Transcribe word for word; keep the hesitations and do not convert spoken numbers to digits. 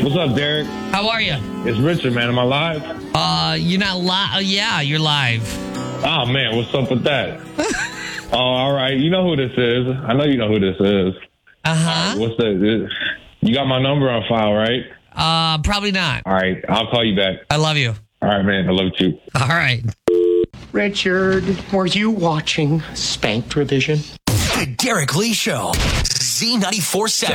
What's up, Derek? How are you? It's Richard, man. Am I live? Uh, you're not live. Uh, yeah, you're live. Oh, man. What's up with that? Oh, all right. You know who this is. I know you know who this is. Uh-huh. Right, what's the... You got my number on file, right? Uh, probably not. All right. I'll call you back. I love you. All right, man. I love you, too. All right. Richard, were you watching Spank Revision? The Derek Lee Show. Z ninety-four seven.